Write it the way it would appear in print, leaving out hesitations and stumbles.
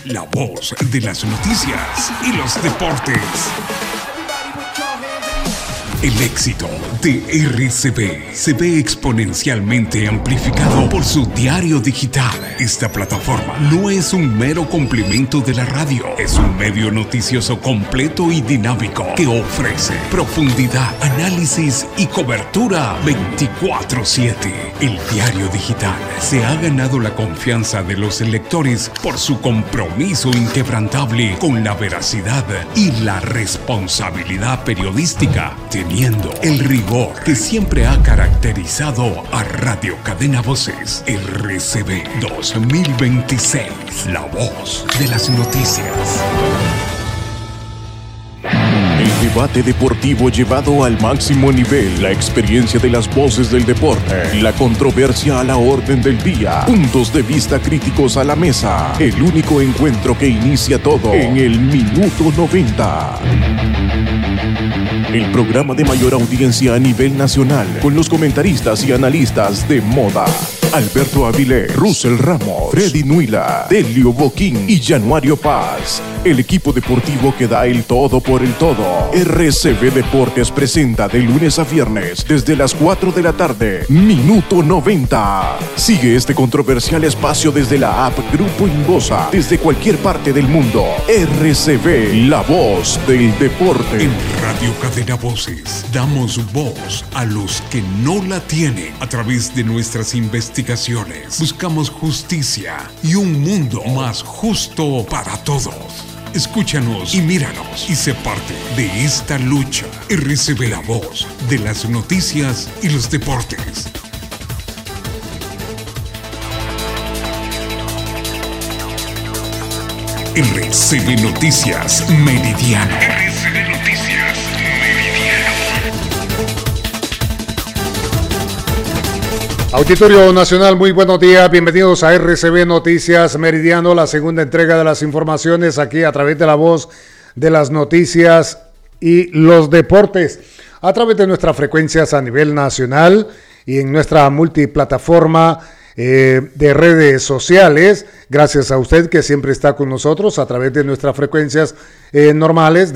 la voz de las noticias y los deportes. El éxito de RCB se ve exponencialmente amplificado por su diario digital. Esta plataforma no es un mero complemento de la radio, es un medio noticioso completo y dinámico que ofrece profundidad, análisis y cobertura 24/7. El diario digital se ha ganado la confianza de los lectores por su compromiso inquebrantable con la veracidad y la responsabilidad periodística, teniendo el rigor que siempre ha caracterizado a Radio Cadena Voces. RCB 2026, la voz de las noticias. El debate deportivo llevado al máximo nivel, la experiencia de las voces del deporte, la controversia a la orden del día, puntos de vista críticos a la mesa, el único encuentro que inicia todo en el minuto 90. El programa de mayor audiencia a nivel nacional, con los comentaristas y analistas de moda. Alberto Avilés, Russell Ramos, Freddy Nuila, Delio Boquín y Januario Paz. El equipo deportivo que da el todo por el todo. RCB Deportes presenta de lunes a viernes desde las 4 de la tarde, Minuto 90. Sigue este controversial espacio desde la app Grupo Inbosa, desde cualquier parte del mundo. RCB, la voz del deporte. En Radio Cadena Voces damos voz a los que no la tienen. A través de nuestras investigaciones buscamos justicia y un mundo más justo para todos. Escúchanos y míranos y sé parte de esta lucha. RCB, la voz de las noticias y los deportes. RCB Noticias Meridiano. RCB Noticias Meridiano. Auditorio Nacional, muy buenos días, bienvenidos a RCB Noticias Meridiano, la segunda entrega de las informaciones aquí a través de la voz de las noticias y los deportes, a través de nuestras frecuencias a nivel nacional y en nuestra multiplataforma de redes sociales. Gracias a usted que siempre está con nosotros a través de nuestras frecuencias normales